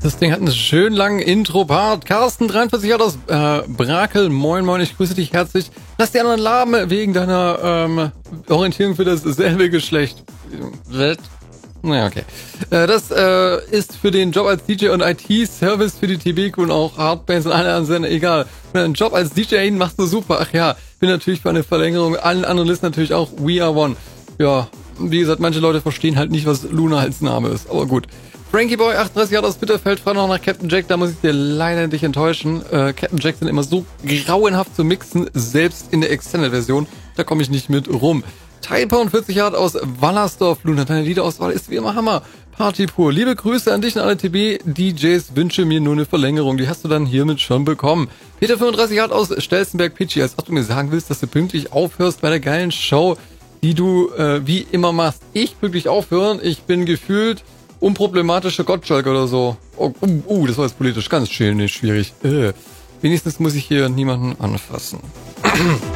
Das Ding hat einen schön langen Intro-Part. Carsten, 43 Jahre aus Brakel. Moin, moin, ich grüße dich herzlich. Lass die anderen lahmen wegen deiner Orientierung für dasselbe Geschlecht. Naja, okay. Das ist für den Job als DJ und IT-Service für die TB-Crew und auch Hardbands und alle anderen Sender egal. Einen Job als DJ machst du super. Ach ja, bin natürlich für eine Verlängerung. Allen anderen Listen natürlich auch We Are One. Ja, wie gesagt, manche Leute verstehen halt nicht, was Luna als Name ist. Aber gut. Frankie Boy, 38 Jahre aus Bitterfeld, fragt noch nach Captain Jack, da muss ich dir leider nicht enttäuschen. Captain Jack sind immer so grauenhaft zu mixen, selbst in der Extended-Version, da komme ich nicht mit rum. Typo, 40 Jahre aus Wallersdorf, Luna, deine Liederauswahl ist wie immer Hammer. Party pur. Liebe Grüße an dich und alle TB-DJs, wünsche mir nur eine Verlängerung, die hast du dann hiermit schon bekommen. Peter, 35 Jahre aus Stelzenberg, Peachy, als ob du mir sagen willst, dass du pünktlich aufhörst bei der geilen Show, die du wie immer machst. Ich pünktlich aufhören, ich bin gefühlt unproblematische Gottschalk oder so. Das war jetzt politisch ganz schön schwierig. Wenigstens muss ich hier niemanden anfassen.